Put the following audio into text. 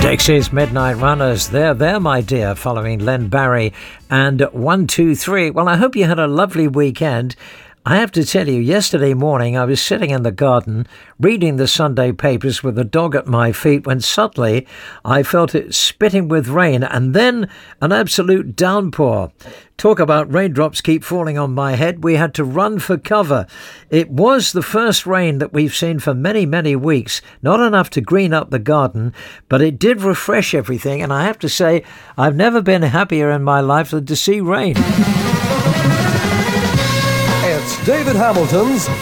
Dixie's Midnight Runners. They're there, my dear, following Len Barry and 123. Well, I hope you had a lovely weekend. I have to tell you, yesterday morning I was sitting in the garden reading the Sunday papers with the dog at my feet when suddenly I felt it spitting with rain and then an absolute downpour. Talk about raindrops keep falling on my head. We had to run for cover. It was the first rain that we've seen for many, many weeks. Not enough to green up the garden, but it did refresh everything. And I have to say, I've never been happier in my life than to see rain. It's David Hamilton's